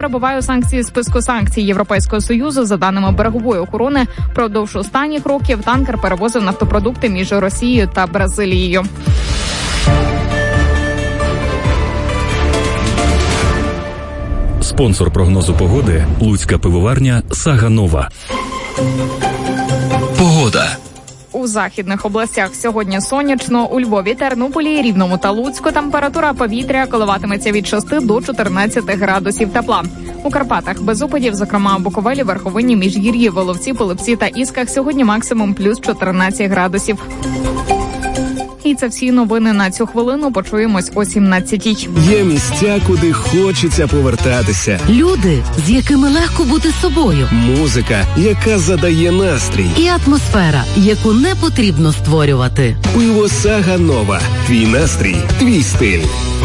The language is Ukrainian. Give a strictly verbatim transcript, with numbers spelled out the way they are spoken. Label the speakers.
Speaker 1: перебуває у санкції списку санкцій Європейського Союзу. За даними берегової охорони, впродовж останніх років танкер перевозив нафтопродукти між Росією та Бразилією.
Speaker 2: Спонсор прогнозу погоди – Луцька пивоварня «Сага Нова». Погода.
Speaker 1: У західних областях сьогодні сонячно, у Львові, Тернополі, Рівному та Луцьку температура повітря коливатиметься від шести до чотирнадцяти градусів тепла. У Карпатах без опадів, зокрема Буковелі, Верховині, Міжгір'ї, Воловці, Пилипці та Ісках сьогодні максимум плюс чотирнадцять градусів. І це всі новини на цю хвилину. Почуємось о сімнадцятій.
Speaker 3: Є місця, куди хочеться повертатися.
Speaker 4: Люди, з якими легко бути собою.
Speaker 3: Музика, яка задає настрій.
Speaker 4: І атмосфера, яку не потрібно створювати.
Speaker 3: Пиво «Сага Нова». Твій настрій, твій стиль.